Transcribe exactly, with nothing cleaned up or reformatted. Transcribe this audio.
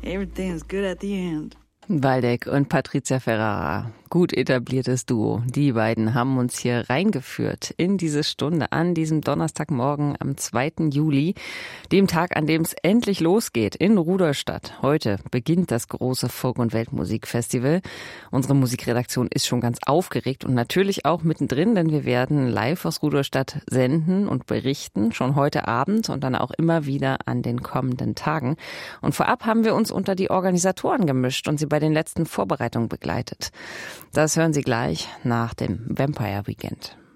Everything is good at the end. Waldeck und Patricia Ferrara, gut etabliertes Duo. Die beiden haben uns hier reingeführt in diese Stunde an diesem Donnerstagmorgen am zweiten Juli, dem Tag, an dem es endlich losgeht in Rudolstadt. Heute beginnt das große Folk- und Weltmusikfestival. Unsere Musikredaktion ist schon ganz aufgeregt und natürlich auch mittendrin, denn wir werden live aus Rudolstadt senden und berichten, schon heute Abend und dann auch immer wieder an den kommenden Tagen. Und vorab haben wir uns unter die Organisatoren gemischt und sie bei den letzten Vorbereitungen begleitet. Das hören Sie gleich nach dem Vampire Weekend.